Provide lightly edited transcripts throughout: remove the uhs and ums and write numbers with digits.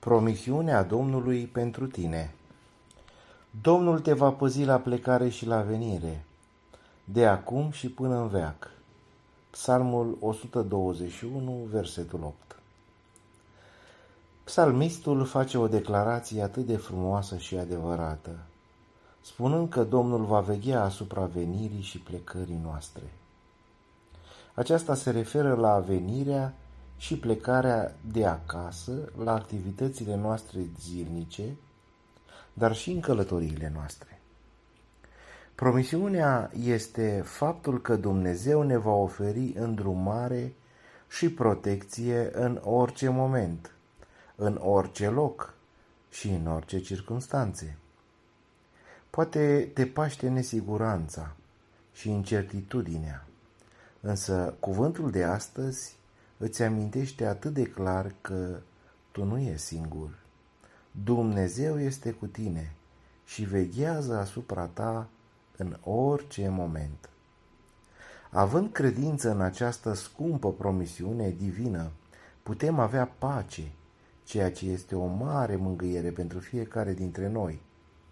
Promisiunea Domnului pentru tine. Domnul te va păzi la plecare și la venire, de acum și până în veac. Psalmul 121, versetul 8. Psalmistul face o declarație atât de frumoasă și adevărată, spunând că Domnul va veghea asupra venirii și plecării noastre. Aceasta se referă la venirea și plecarea de acasă, la activitățile noastre zilnice, dar și în călătoriile noastre. Promisiunea este faptul că Dumnezeu ne va oferi îndrumare și protecție în orice moment, în orice loc și în orice circunstanțe. Poate te paște nesiguranța și incertitudinea, însă cuvântul de astăzi îți amintește atât de clar că tu nu ești singur. Dumnezeu este cu tine și veghează asupra ta în orice moment. Având credință în această scumpă promisiune divină, putem avea pace, ceea ce este o mare mângâiere pentru fiecare dintre noi.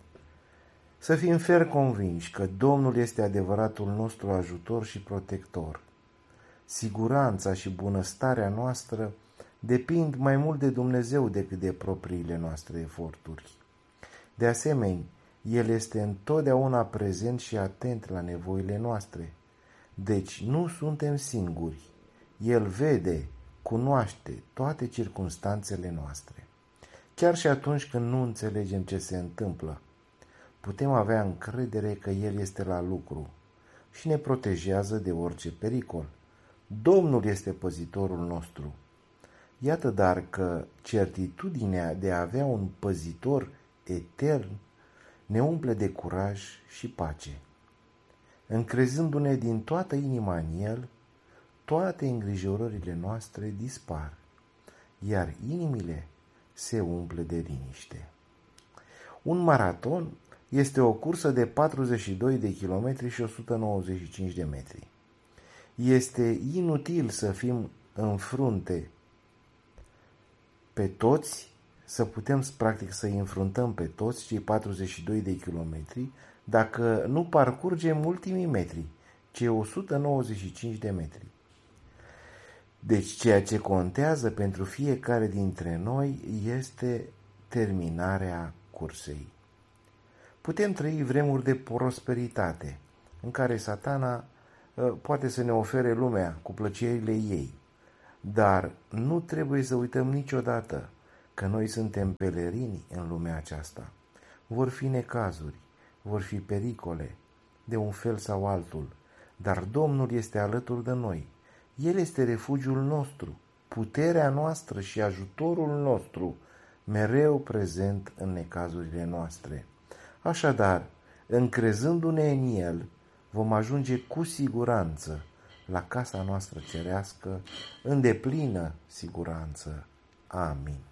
Să fim fer convinși că Domnul este adevăratul nostru ajutor și protector. Siguranța și bunăstarea noastră depind mai mult de Dumnezeu decât de propriile noastre eforturi. De asemenea, El este întotdeauna prezent și atent la nevoile noastre. Deci nu suntem singuri. El vede, cunoaște toate circumstanțele noastre. Chiar și atunci când nu înțelegem ce se întâmplă, putem avea încredere că El este la lucru și ne protejează de orice pericol. Domnul este păzitorul nostru. Iată dar că certitudinea de a avea un păzitor etern ne umple de curaj și pace. Încrezându-ne din toată inima în El, toate îngrijorările noastre dispar, iar inimile se umple de liniște. Un maraton este o cursă de 42 de kilometri și 195 de metri. Este inutil să fim în frunte pe toți, să putem practic să-i înfruntăm pe toți cei 42 de kilometri dacă nu parcurgem ultimii metri, cei 195 de metri. Deci ceea ce contează pentru fiecare dintre noi este terminarea cursei. Putem trăi vremuri de prosperitate, în care Satana poate să ne ofere lumea cu plăcerile ei, dar nu trebuie să uităm niciodată că noi suntem pelerini în lumea aceasta. Vor fi necazuri, vor fi pericole, de un fel sau altul, dar Domnul este alături de noi. El este refugiul nostru, puterea noastră și ajutorul nostru, mereu prezent în necazurile noastre. Așadar, încrezându-ne în El, vom ajunge cu siguranță la casa noastră cerească, în deplină siguranță. Amin.